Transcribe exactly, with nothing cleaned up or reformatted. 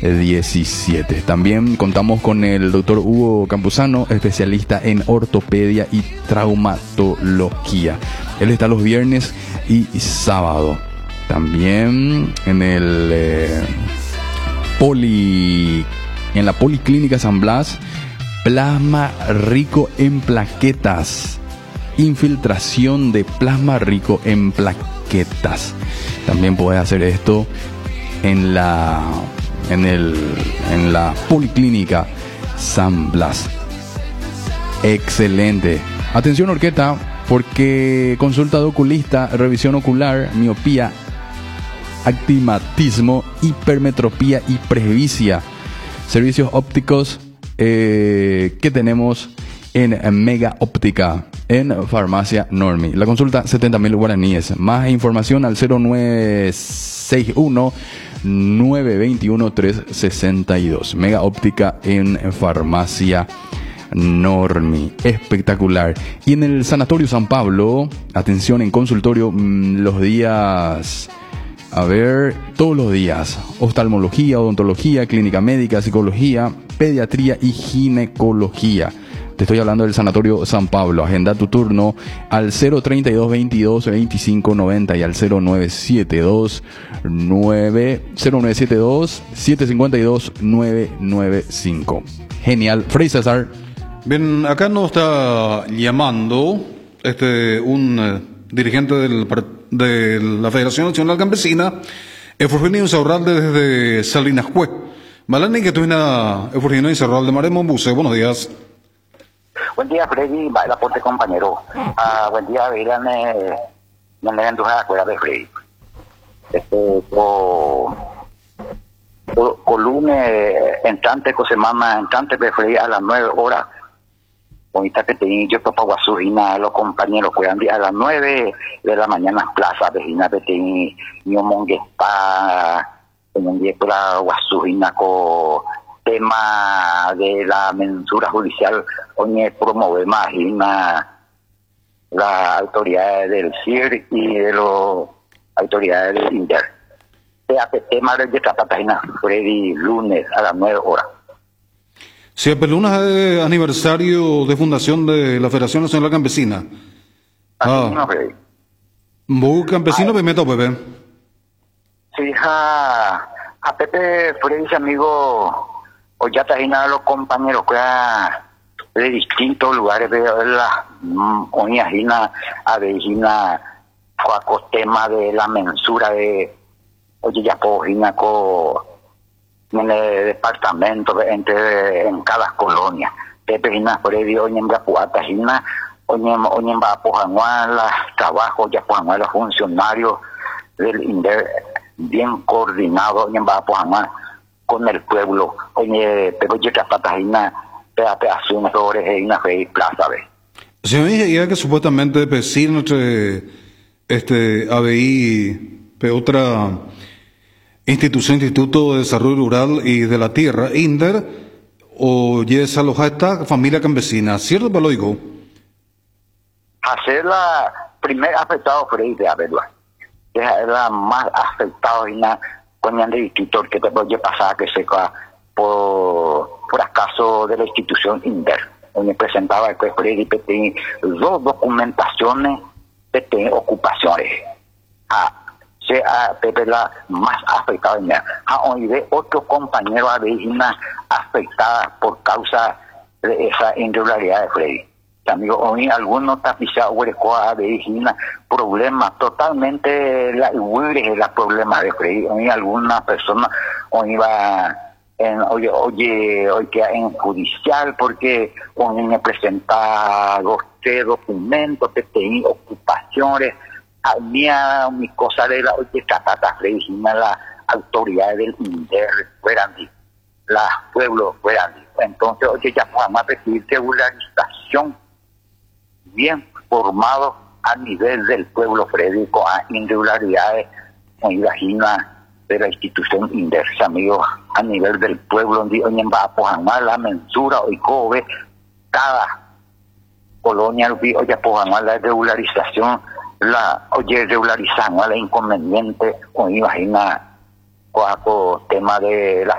diecisiete. También contamos con el doctor Hugo Campuzano, especialista en ortopedia y traumatología. Él está los viernes y sábado. También en el eh, poli, en la Policlínica San Blas, plasma rico en plaquetas. Infiltración de plasma rico en plaquetas. También puedes hacer esto en la en el en la Policlínica San Blas. Excelente. Atención, orquesta, porque consulta de oculista, revisión ocular, miopía, astigmatismo, hipermetropía y presbicia. Servicios ópticos eh, que tenemos en Mega Óptica, en Farmacia Normi. La consulta setenta mil guaraníes. Más información al cero nueve seis uno, nueve dos uno, tres seis dos. Mega Óptica en Farmacia Normi. Espectacular. Y en el Sanatorio San Pablo, atención, en consultorio los días... A ver, todos los días, oftalmología, odontología, clínica médica, psicología, pediatría y ginecología. Te estoy hablando del Sanatorio San Pablo. Agenda tu turno al cero treinta y dos veintidós veinticinco noventa y al cero nueve siete dos nueve cero nueve siete dos siete cinco dos nueve nueve cinco. Genial. Fray César. Bien, acá nos está llamando este un eh, dirigente del partido de la Federación Nacional Campesina, Efurgenio Insaurralde desde Salinas Jue. Malani que tuina Efurgenio Insaurralde, Maremo Buse, buenos días. Buen día, Freddy, baila porte compañero. Uh, buen día, verán, eh, no me anduja afuera de Freddy. Este, co, co, columne, entrante, cosemama, entrante de Freddy a las nueve horas. Ahorita que tenía yo para Guasujina, los compañeros juegan a las nueve de la mañana plaza vecina que tenía yo monguespa en un día para Guasujina con tema de la mensura judicial, oye promover más la autoridad del C I R y de las autoridades del INDER. Este tema de esta página Freddy lunes a las nueve horas. Si el lunes es aniversario de fundación de la Federación Nacional Campesina. Ah, no, Freddy. ¿Vos campesino me meto, Pepe? Sí, a, a Pepe Freddy, amigo, o ya está a los compañeros que de distintos lugares de la Oñajina, Avejina, con tema de la mensura de oye ya pojina con en el departamento, entre en cada colonia. Pepe Hina Freddy, oye en Gapuata Hina, oye en Bapojanuala, trabajo ya Pojanuala, funcionarios del INDER bien coordinado, oye en Bapojanuala con el pueblo, oye, pero ya Gapuata Hina, Pepe Azul, Flores, Hina Freddy Plaza, ve. Se me dice que supuestamente vecino entre este A B I, pe otra institución, Instituto de Desarrollo Rural y de la Tierra, INDER, o yes aloja esta familia campesina, ¿cierto, pero lo digo? Hacer la primer afectado Freddy de Avedua, es la más afectada y la con el instituto que te puede pasar que se por por acaso de la institución INDER, donde presentaba que Freddy tiene dos documentaciones de ocupaciones. Ah, a Pepe la más afectada a hoy de otro compañero a vecina afectada por causa de esa irregularidad de Freddy. Amigo, hoy algunos tapizados a vecina problemas totalmente la la problemas de Freddy. Hoy alguna persona hoy va en oye oye hoy queda en judicial porque hoy me presenta los tres documentos que tenía ocupaciones. Había mi cosa de la oye catata regina la autoridad del INDER fueran la pueblo fueran entonces oye ya podemos pedir regularización bien formado a nivel del pueblo Freddy con irregularidades con imagina de la institución INDER, amigos, a nivel del pueblo donde hoy va a poner la mensura hoy cobe cada colonia hoy ya poner la regularización la oye regularizando la inconveniente o imagina con tema de la